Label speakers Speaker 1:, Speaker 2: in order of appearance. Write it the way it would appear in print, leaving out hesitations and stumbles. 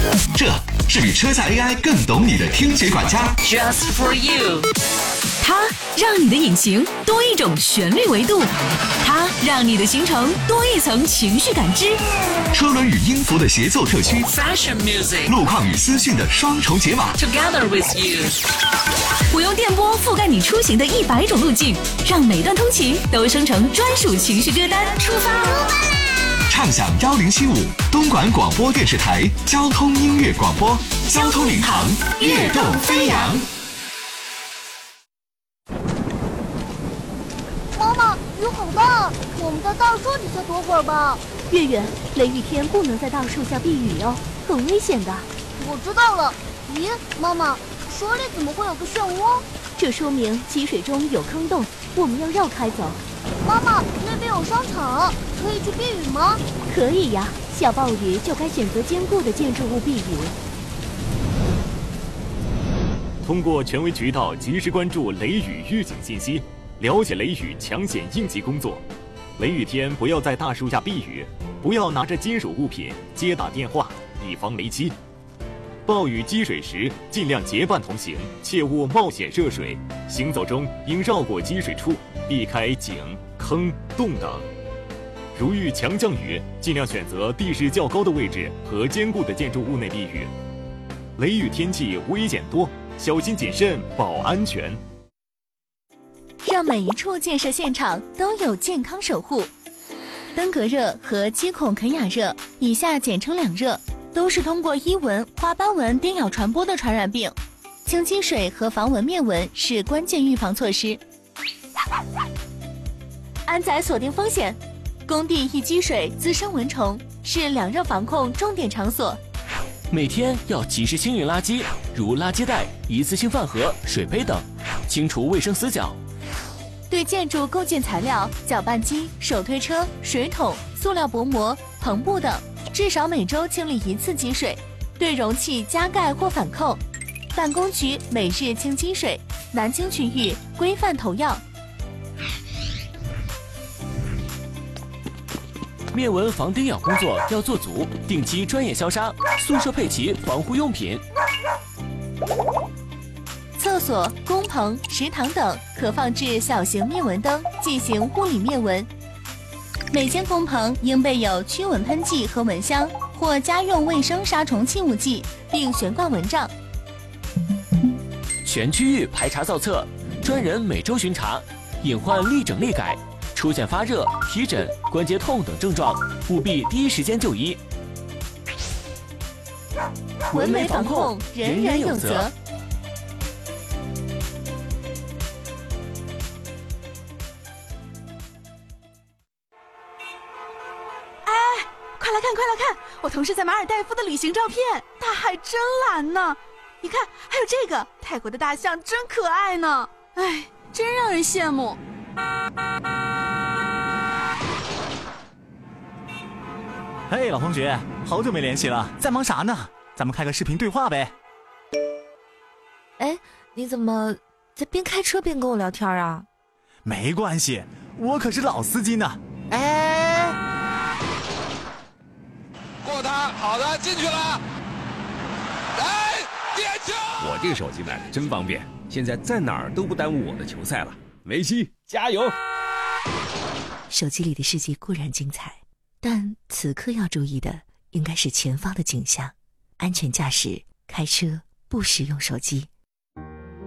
Speaker 1: 这是比车载 AI 更懂你的听觉管家
Speaker 2: ，Just for you。
Speaker 3: 它让你的引擎多一种旋律维度，它让你的行程多一层情绪感知。
Speaker 1: 车轮与音符的协奏特区
Speaker 2: ，Fashion music，
Speaker 1: 路况与资讯的双重解码
Speaker 2: ，Together with you。
Speaker 3: 我用电波覆盖你出行的100种路径，让每段通勤都生成专属情绪歌单。出发啦！
Speaker 1: 畅享1075东莞广播电视台交通音乐广播，交通领航，跃动飞扬。
Speaker 4: 妈妈，雨好大，我们在大树底下躲会儿吧。
Speaker 5: 月月，雷雨天不能在大树下避雨哦，很危险的。
Speaker 4: 我知道了。咦，妈妈，水里怎么会有个漩涡？
Speaker 5: 这说明积水中有坑洞，我们要绕开走。
Speaker 4: 妈妈，那边有商场，可以去避雨吗？
Speaker 5: 可以呀，下暴雨就该选择坚固的建筑物避雨。
Speaker 6: 通过权威渠道及时关注雷雨预警信息，了解雷雨抢险应急工作。雷雨天不要在大树下避雨，不要拿着金属物品接打电话，以防雷击。暴雨积水时，尽量结伴同行，切勿冒险涉水。行走中应绕过积水处，避开井、坑、洞等。如遇强降雨，尽量选择地势较高的位置和坚固的建筑物内避雨。雷雨天气危险多，小心谨慎保安全。
Speaker 5: 让每一处建设现场都有健康守护。登革热和肌孔肯雅热，以下简称两热，都是通过伊蚊、花斑蚊叮咬传播的传染病。清积水和防蚊灭蚊是关键预防措施。安仔锁定风险，工地易积水滋生蚊虫，是两热防控重点场所。
Speaker 7: 每天要及时清运垃圾，如垃圾袋、一次性饭盒、水杯等，清除卫生死角。
Speaker 5: 对建筑构件材料、搅拌机、手推车、水桶、塑料薄膜、篷布等，至少每周清理1次积水。对容器加盖或反扣。办公区每日清积水，难清区域规范投药。
Speaker 7: 灭蚊防叮咬工作要做足，定期专业消杀，宿舍配齐防护用品。
Speaker 5: 厕所、工棚、食堂等可放置小型灭蚊灯，进行物理灭蚊。每间工棚应备有驱蚊喷剂和蚊香，或家用卫生杀虫器物剂，并悬挂蚊帐。
Speaker 7: 全区域排查造册，专人每周巡查，隐患立整立改。出现发热、皮疹、关节痛等症状，务必第一时间就医。
Speaker 5: 蚊媒防控，人人有责。
Speaker 8: 哎，快来看，快来看！我同事在马尔代夫的旅行照片，大海真蓝呢。你看，还有这个泰国的大象真可爱呢。哎，真让人羡慕。
Speaker 9: 嘿，老同学，好久没联系了，在忙啥呢？咱们开个视频对话呗。
Speaker 10: 哎，你怎么在边开车边跟我聊天啊？
Speaker 9: 没关系，我可是老司机呢。
Speaker 10: 哎，
Speaker 11: 过他，好的，进去了。哎，点球！
Speaker 12: 我这个手机买的真方便，现在在哪儿都不耽误我的球赛了。梅西，加油！
Speaker 13: 手机里的世界固然精彩，但此刻要注意的应该是前方的景象。安全驾驶，开车不使用手机。